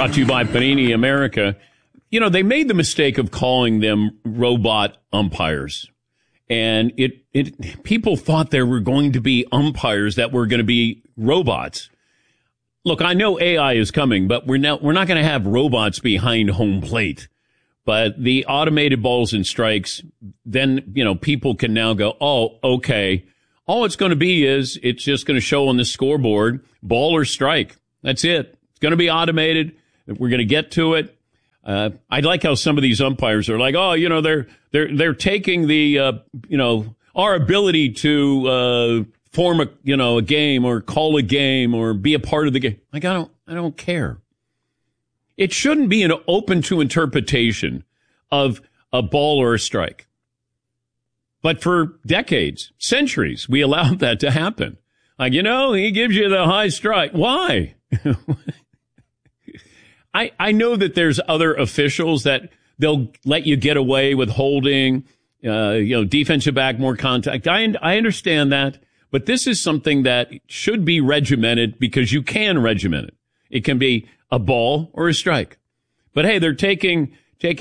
Brought to you by Panini America. You know, they made the mistake of calling them robot umpires. And people thought there were going to be umpires that were going to be robots. Look, I know AI is coming, but we're not going to have robots behind home plate. But the automated balls and strikes, then, you know, people can now go, oh, okay. All it's going to be is it's just going to show on the scoreboard, ball or strike. That's it. It's going to be automated. We're going to get to it. I like how some of these umpires are like, oh, you know, they're taking the, you know, our ability to, form a game or call a game or be a part of the game. Like, I don't care. It shouldn't be an open to interpretation of a ball or a strike. But for decades, centuries, we allowed that to happen. Like, you know, he gives you the high strike. Why? I know that there's other officials that they'll let you get away with holding, defensive back, more contact. I understand that, but this is something that should be regimented because you can regiment it. It can be a ball or a strike. But hey, they're taking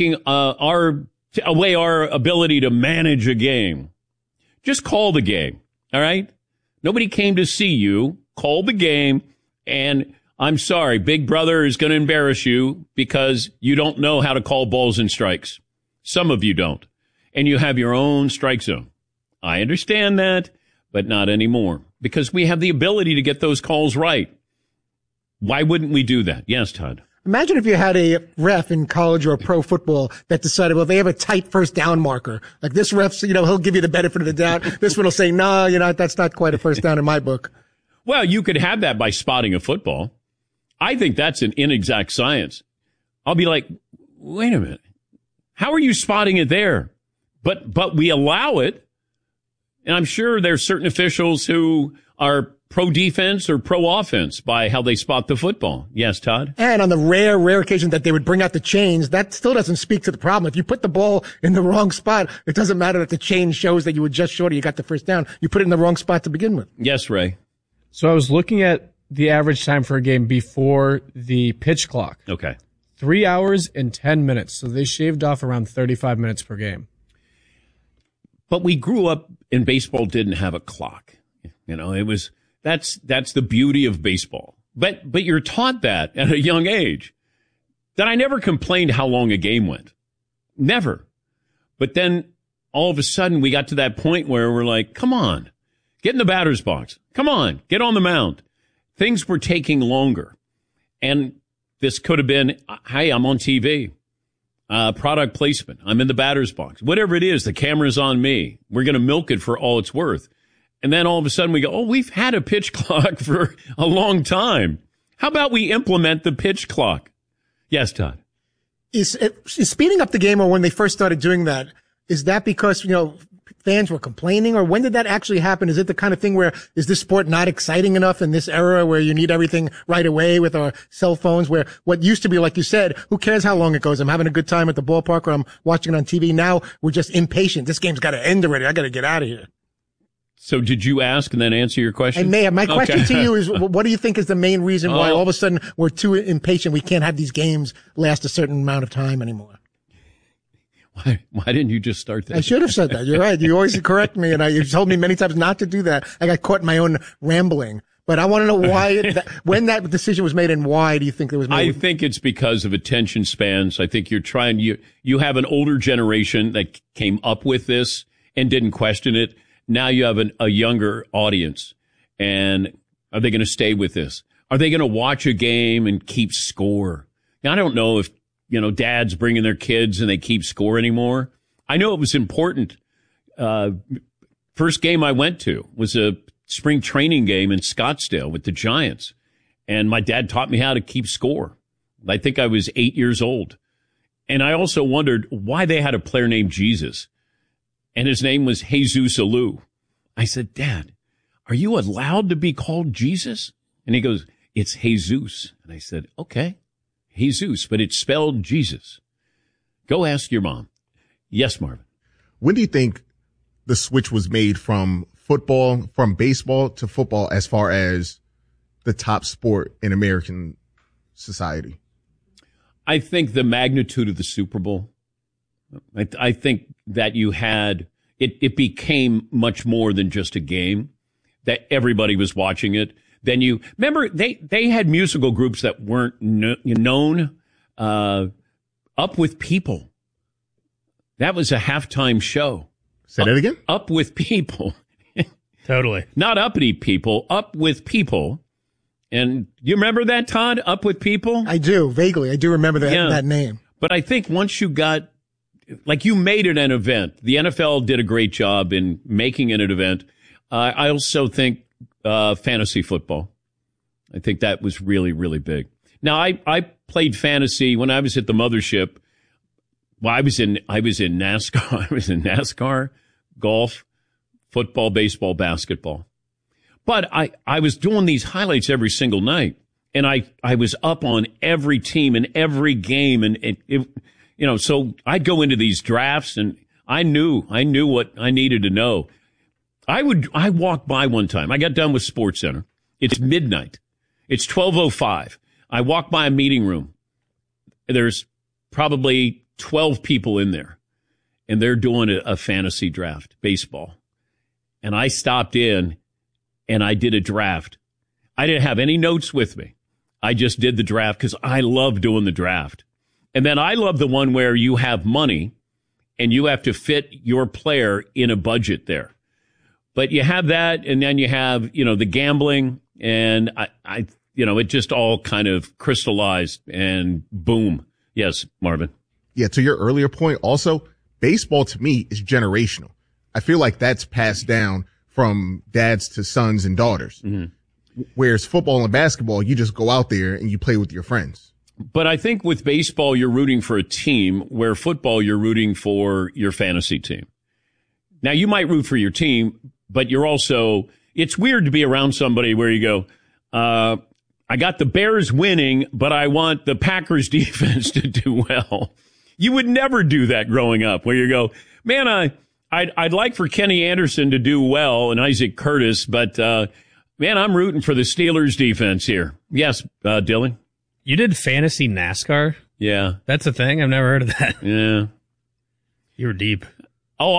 away our ability to manage a game. Just call the game. All right. Nobody came to see you. Call the game. And I'm sorry, Big Brother is going to embarrass you because you don't know how to call balls and strikes. Some of you don't. And you have your own strike zone. I understand that, but not anymore because we have the ability to get those calls right. Why wouldn't we do that? Yes, Todd. Imagine if you had a ref in college or pro football that decided, well, they have a tight first down marker. Like this ref's, he'll give you the benefit of the doubt. This one will say, no, that's not quite a first down in my book. Well, you could have that by spotting a football. I think that's an inexact science. I'll be like, wait a minute. How are you spotting it there? But we allow it. And I'm sure there's certain officials who are pro defense or pro offense by how they spot the football. Yes, Todd? And on the rare occasion that they would bring out the chains, that still doesn't speak to the problem. If you put the ball in the wrong spot, it doesn't matter that the chain shows that you were just short or you got the first down. You put it in the wrong spot to begin with. Yes, Ray. So I was looking at the average time for a game before the pitch clock. Okay. 3 hours and 10 minutes. So they shaved off around 35 minutes per game. But we grew up and baseball didn't have a clock. It was, that's the beauty of baseball. But you're taught that at a young age. That I never complained how long a game went. Never. But then all of a sudden we got to that point where we're like, come on, get in the batter's box. Come on, get on the mound. Things were taking longer. And this could have been, hey, I'm on TV. Product placement. I'm in the batter's box. Whatever it is, the camera's on me. We're going to milk it for all it's worth. And then all of a sudden we go, oh, we've had a pitch clock for a long time. How about we implement the pitch clock? Yes, Todd. Is speeding up the game, or when they first started doing that, is that because, fans were complaining, or when did that actually happen? Is it the kind of thing where is this sport not exciting enough in this era where you need everything right away with our cell phones, where what used to be, like you said, who cares how long it goes? I'm having a good time at the ballpark or I'm watching it on TV. Now we're just impatient. This game's got to end already. I got to get out of here. So did you ask and then answer your question? I may have. My question to you is, what do you think is the main reason why all of a sudden we're too impatient? We can't have these games last a certain amount of time anymore. Why didn't you just start that? I should have said that. You're right. You always correct me, and you told me many times not to do that. I got caught in my own rambling. But I want to know why, when that decision was made, and why do you think it was made? I think it's because of attention spans. I think you have an older generation that came up with this and didn't question it. Now you have a younger audience. And are they going to stay with this? Are they going to watch a game and keep score? Now, I don't know if dads bringing their kids and they keep score anymore. I know it was important. First game I went to was a spring training game in Scottsdale with the Giants. And my dad taught me how to keep score. I think I was 8 years old. And I also wondered why they had a player named Jesus. And his name was Jesus Alou. I said, Dad, are you allowed to be called Jesus? And he goes, it's Jesus. And I said, okay. Jesus, but it's spelled Jesus. Go ask your mom. Yes, Marvin. When do you think the switch was made from baseball to football as far as the top sport in American society? I think the magnitude of the Super Bowl, I think that you had, it became much more than just a game, that everybody was watching it. Then you, remember, they had musical groups that weren't known, Up With People. That was a halftime show. Say that again? Up With People. Totally. Not uppity people, Up With People. And you remember that, Todd? Up With People? I do, vaguely. I do remember that name. But I think once you got, like, you made it an event. The NFL did a great job in making it an event. I also think fantasy football. I think that was really, really big. Now, I played fantasy when I was at the mothership. Well, I was in NASCAR. I was in NASCAR, golf, football, baseball, basketball. But I was doing these highlights every single night, and I was up on every team and every game, and it, so I'd go into these drafts, and I knew what I needed to know. I walked by one time. I got done with SportsCenter. It's midnight. It's 12:05. I walk by a meeting room. There's probably 12 people in there, and they're doing a fantasy draft, baseball. And I stopped in, and I did a draft. I didn't have any notes with me. I just did the draft because I love doing the draft. And then I love the one where you have money, and you have to fit your player in a budget there. But you have that, and then you have, the gambling, and I it just all kind of crystallized, and boom. Yes, Marvin. Yeah, to your earlier point, also, baseball to me is generational. I feel like that's passed down from dads to sons and daughters. Mm-hmm. Whereas football and basketball, you just go out there and you play with your friends. But I think with baseball, you're rooting for a team, where football, you're rooting for your fantasy team. Now, you might root for your team, but you're also, it's weird to be around somebody where you go, I got the Bears winning, but I want the Packers defense to do well. You would never do that growing up, where you go, man, I'd like for Kenny Anderson to do well and Isaac Curtis, but man, I'm rooting for the Steelers defense here. Yes, Dylan? You did fantasy NASCAR? Yeah. That's a thing? I've never heard of that. Yeah. You were deep. Oh,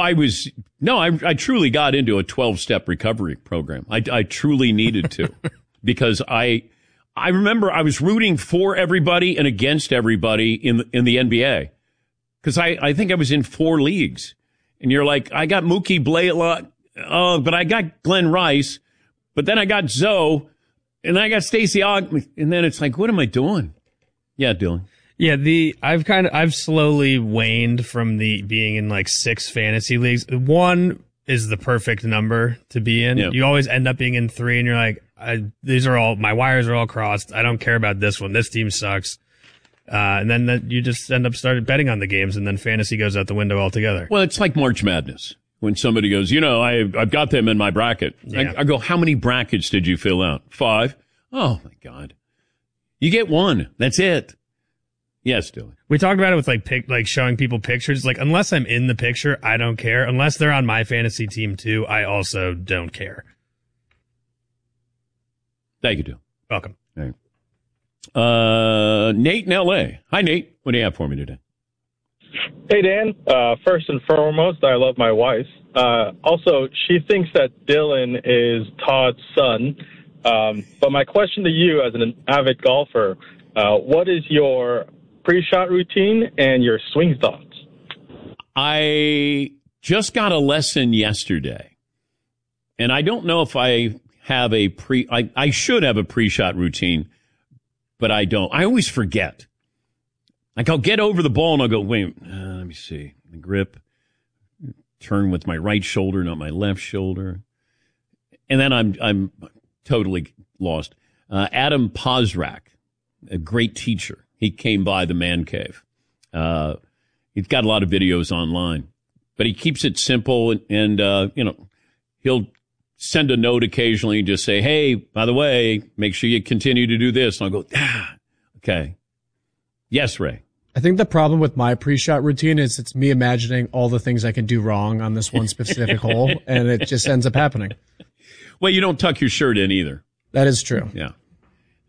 I truly got into a 12-step recovery program. I truly needed to because I remember I was rooting for everybody and against everybody in the NBA because I think I was in 4 leagues. And you're like, I got Mookie Blaylock, but I got Glenn Rice, but then I got Zoe, and then I got Stacey Ogg, and then it's like, what am I doing? Yeah, Dylan. Yeah, I've slowly waned from being in like 6 fantasy leagues. 1 is the perfect number to be in. Yep. You always end up being in 3, and you're like, my wires are all crossed. I don't care about this one. This team sucks. And then you just end up started betting on the games, and then fantasy goes out the window altogether. Well, it's like March Madness. When somebody goes, I've got them in my bracket. Yeah. I go, how many brackets did you fill out? 5? Oh, my God. You get 1. That's it. Yes, Dylan. We talked about it with like showing people pictures. Like, unless I'm in the picture, I don't care. Unless they're on my fantasy team too, I also don't care. Thank you, Dylan. Welcome. All right. Nate in L.A. Hi, Nate. What do you have for me today? Hey, Dan. First and foremost, I love my wife. Also, she thinks that Dylan is Todd's son. But my question to you as an avid golfer, what is your pre-shot routine and your swing thoughts? I just got a lesson yesterday, and I don't know if I have I should have a pre-shot routine, but I don't. I always forget. Like, I'll get over the ball and I'll go, wait, let me see. The grip, turn with my right shoulder, not my left shoulder. And then I'm totally lost. Adam Pozrak, a great teacher. He came by the man cave. He's got a lot of videos online, but he keeps it simple and he'll send a note occasionally and just say, hey, by the way, make sure you continue to do this. And I'll go, okay. Yes, Ray. I think the problem with my pre-shot routine is it's me imagining all the things I can do wrong on this one specific hole, and it just ends up happening. Well, you don't tuck your shirt in either. That is true. Yeah.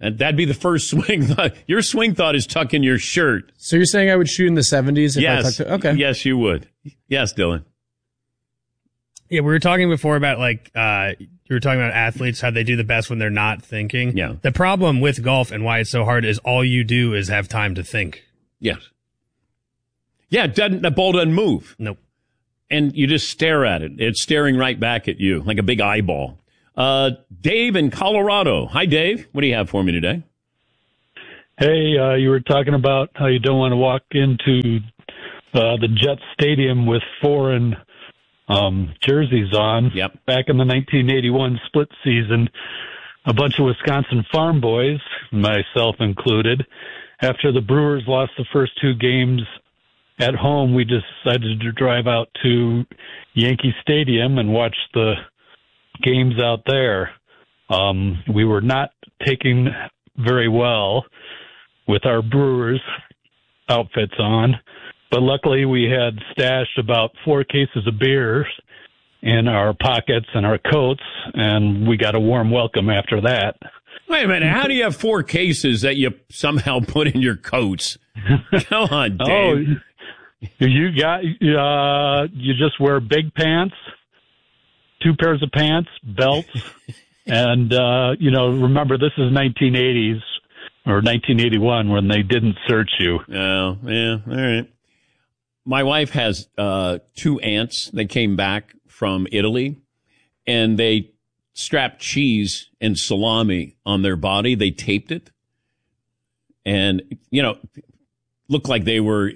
And that'd be the first swing thought. Your swing thought is tuck in your shirt. So you're saying I would shoot in the 70s if I tucked it? Okay. Yes, you would. Yes, Dylan. Yeah, we were talking before about you were talking about athletes, how they do the best when they're not thinking. Yeah. The problem with golf and why it's so hard is all you do is have time to think. Yes. Yeah, that ball doesn't move. Nope. And you just stare at it. It's staring right back at you like a big eyeball. Dave in Colorado. Hi, Dave. What do you have for me today? Hey, you were talking about how you don't want to walk into the Jets Stadium with foreign jerseys on. Yep. Back in the 1981 split season, a bunch of Wisconsin farm boys, myself included, after the Brewers lost the first two games at home, we decided to drive out to Yankee Stadium and watch the games out there. We were not taking very well with our Brewers outfits on, but luckily we had stashed about 4 cases of beers in our pockets and our coats, and we got a warm welcome after that. Wait a minute. How do you have 4 cases that you somehow put in your coats? Come on, Dave. You just wear big pants, 2 pairs of pants, belts, and, remember this is 1980s or 1981 when they didn't search you. Oh, yeah. All right. My wife has 2 aunts that came back from Italy, and they strapped cheese and salami on their body. They taped it and, looked like they were,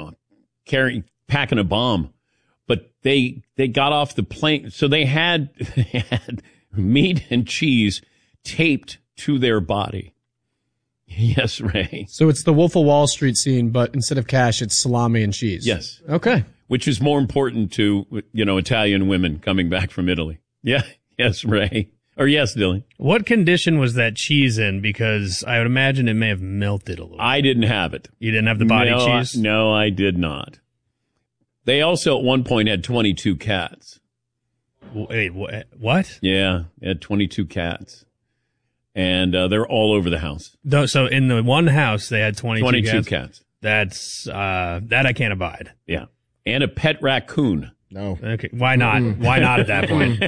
packing a bomb, but they got off the plane. So they had meat and cheese taped to their body. Yes, Ray. So it's the Wolf of Wall Street scene, but instead of cash, it's salami and cheese. Yes. Okay. Which is more important to, Italian women coming back from Italy. Yeah. Yes, Ray. Or yes, Dylan. What condition was that cheese in? Because I would imagine it may have melted a little. I didn't have it. You didn't have the body cheese? No, I did not. They also at one point had 22 cats. Wait, what? Yeah, they had 22 cats. And they're all over the house. So in the one house, they had 22 cats. That's, that I can't abide. Yeah. And a pet raccoon. No. Okay. Why not? Why not at that point?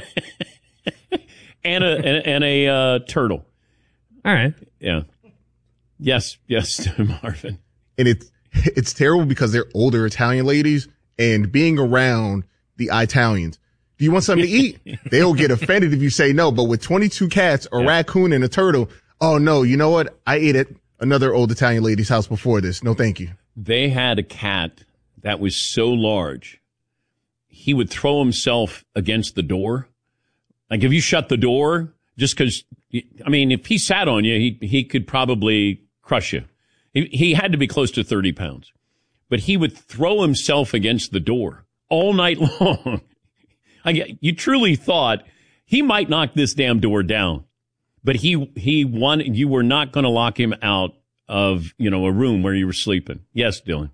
and a turtle. All right. Yeah. Yes, Marvin. And it's terrible because they're older Italian ladies, and being around the Italians. Do you want something to eat? They'll get offended if you say no. But with 22 cats, a raccoon, and a turtle, oh no, you know what? I ate at another old Italian lady's house before this. No, thank you. They had a cat that was so large, he would throw himself against the door. Like if you shut the door, just because, if he sat on you, he could probably crush you. He had to be close to 30 pounds. But he would throw himself against the door all night long. You truly thought he might knock this damn door down. But you were not going to lock him out of, a room where you were sleeping. Yes, Dylan.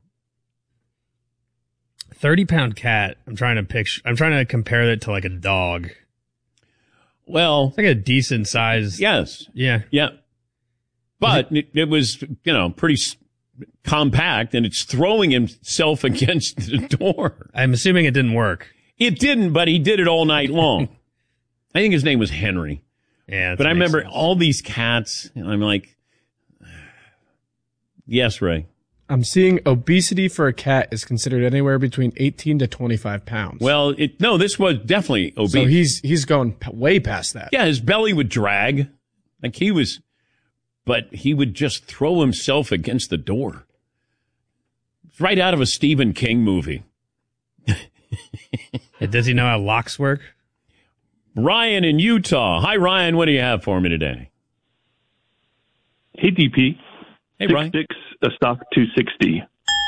30-pound cat. I'm trying to compare that to like a dog. Well, it's like a decent size. Yes. Yeah. Yeah. But it was, pretty compact, and it's throwing himself against the door. I'm assuming it didn't work. It didn't, but he did it all night long. I think his name was Henry. Yeah. But I remember all these cats, and I'm like, yes, Ray. I'm seeing obesity for a cat is considered anywhere between 18 to 25 pounds. Well, this was definitely obese. So he's going way past that. Yeah, his belly would drag. Like but he would just throw himself against the door. It's right out of a Stephen King movie. Does he know how locks work? Ryan in Utah. Hi, Ryan. What do you have for me today? Hey, DP. Hey, Ryan. 6'6", a stock 260.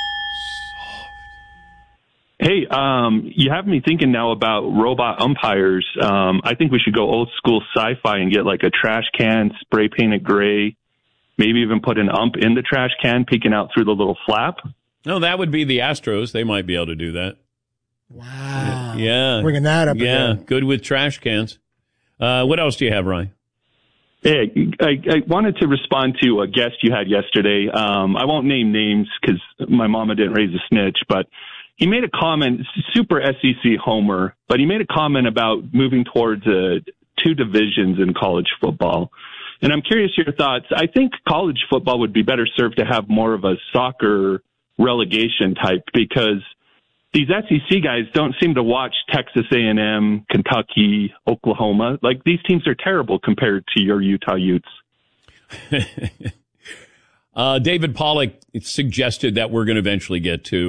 Hey, you have me thinking now about robot umpires. I think we should go old school sci-fi and get like a trash can, spray paint it gray, maybe even put an ump in the trash can peeking out through the little flap. No, that would be the Astros. They might be able to do that. Wow. Yeah. Bringing that up Yeah, again. good with trash cans. What else do you have, Ryan? Hey, I wanted to respond to a guest you had yesterday. I won't name names because my mama didn't raise a snitch, but he made a comment, super SEC homer, but he made a comment about moving towards 2 divisions in college football. And I'm curious your thoughts. I think college football would be better served to have more of a soccer relegation type, because these SEC guys don't seem to watch Texas A&M, Kentucky, Oklahoma. Like, these teams are terrible compared to your Utah Utes. David Pollack suggested that we're going to eventually get to